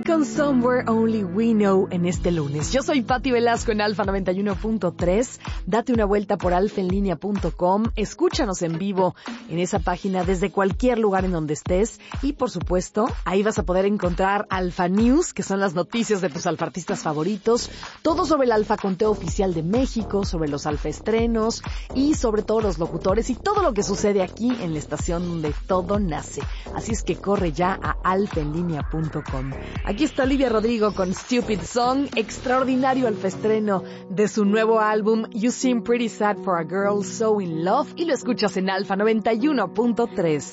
con Somewhere Only We Know en este lunes. Yo soy Patti Velasco en Alfa 91.3. Date una vuelta por alfaenlinea.com. Escúchanos en vivo en esa página desde cualquier lugar en donde estés. Y por supuesto, ahí vas a poder encontrar Alfa News, que son las noticias de tus alfartistas favoritos. Todo sobre el Alfa Conteo Oficial de México, sobre los Alfa estrenos y sobre todos los locutores y todo lo que sucede aquí en la estación donde todo nace. Así es que corre ya a alfaenlinea.com. Aquí está Olivia Rodrigo con Stupid Song, extraordinario alfaestreno de su nuevo álbum You Seem Pretty Sad for a Girl So in Love, y lo escuchas en Alfa 91.3.